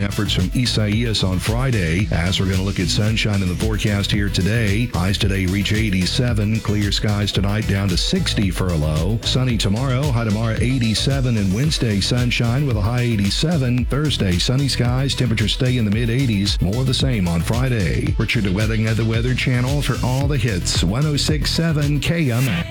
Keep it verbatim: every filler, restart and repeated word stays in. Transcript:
efforts from Isaias on Friday. As we're going to look at sunshine in the forecast here today. Highs today reach eighty-seven. Clear skies tonight down to sixty for a low. Sunny tomorrow. High tomorrow eighty-seven. And Wednesday sunshine with a high eighty-seven. Thursday sunny skies. Temperatures stay in the mid eighties. More of the same on Friday. Richard DeWetting at the Weather Channel for all the hits. one oh six point seven K M A.